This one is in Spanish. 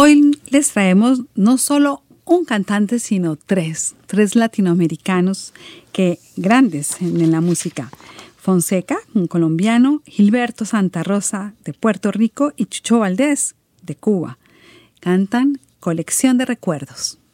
Hoy les traemos no solo un cantante, sino tres latinoamericanos que grandes en la música. Fonseca, un colombiano, Gilberto Santa Rosa, de Puerto Rico, y Chucho Valdés, de Cuba. Cantan Colección de Recuerdos.